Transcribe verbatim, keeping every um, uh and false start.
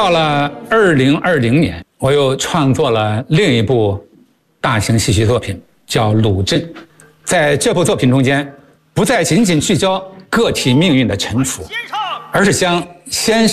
到了二零二零年，我又创作了另一部大型戏剧作品，叫《鲁镇》。在这部作品中间，不再仅仅聚焦个体命运的沉浮，而是将先生